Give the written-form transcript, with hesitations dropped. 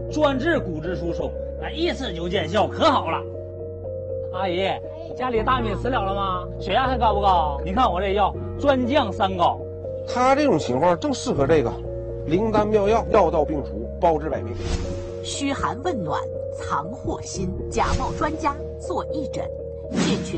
专治骨质疏松，一次就见效，可好了。阿姨，家里大米吃了了吗？血压还高不高？你看我这药专降三高。 他这种情况正适合这个灵丹妙药，药到病除，包治百病。 嘘寒问暖藏祸心，假冒专家做义诊，骗取